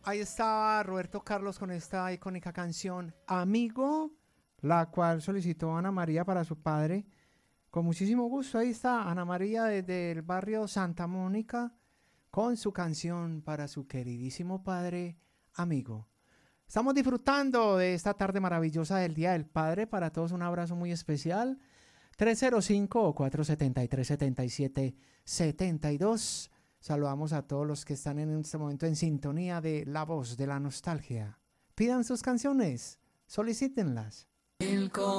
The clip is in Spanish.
Ahí estaba Roberto Carlos con esta icónica canción Amigo, la cual solicitó Ana María para su padre. Con muchísimo gusto, ahí está Ana María desde el barrio Santa Mónica con su canción para su queridísimo padre, Amigo. Estamos disfrutando de esta tarde maravillosa del Día del Padre. Para todos un abrazo muy especial. 305-473-7772. Saludamos a todos los que están en este momento en sintonía de La Voz de la Nostalgia. Pidan sus canciones, solicítenlas.